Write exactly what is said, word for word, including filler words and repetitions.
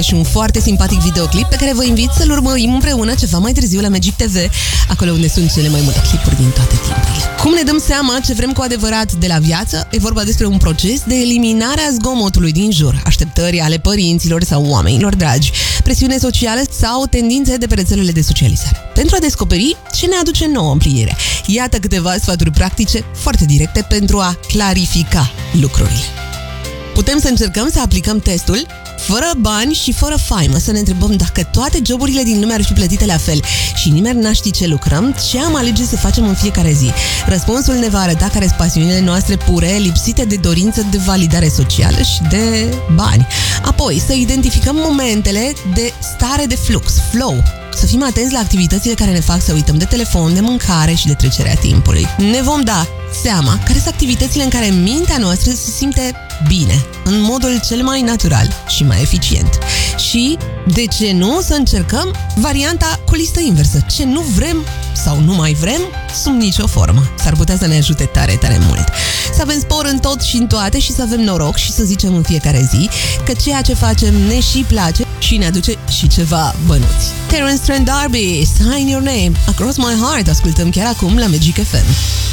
și un foarte simpatic videoclip pe care vă invit să-l urmărim împreună ceva mai târziu la Magic T V, acolo unde sunt cele mai multe clipuri din toate timpurile. Cum ne dăm seama ce vrem cu adevărat de la viață? E vorba despre un proces de eliminare a zgomotului din jur, așteptări ale părinților sau oamenilor dragi, presiune socială sau tendințe de pe rețelele de socializare. Pentru a descoperi ce ne aduce nouă împlinire, iată câteva sfaturi practice foarte directe pentru a clarifica lucrurile. Putem să încercăm să aplicăm testul fără bani și fără faimă, să ne întrebăm dacă toate joburile din lume ar fi plătite la fel și nimeni n-ar ști ce lucrăm, ce am alege să facem în fiecare zi. Răspunsul ne va arăta care sunt pasiunile noastre pure, lipsite de dorință de validare socială și de bani. Apoi, să identificăm momentele de stare de flux, flow. Să fim atenți la activitățile care ne fac să uităm de telefon, de mâncare și de trecerea timpului. Ne vom da seama care sunt activitățile în care mintea noastră se simte bine, în modul cel mai natural și mai eficient. Și, de ce nu, să încercăm varianta cu listă inversă. Ce nu vrem sau nu mai vrem, sub nicio formă. S-ar putea să ne ajute tare, tare mult. Să avem spor în tot și în toate și să avem noroc și să zicem în fiecare zi că ceea ce facem ne și place și ne aduce și ceva bănuți. Terence Trent D'Arby, Sign Your Name, Across My Heart, ascultăm chiar acum la Magic F M.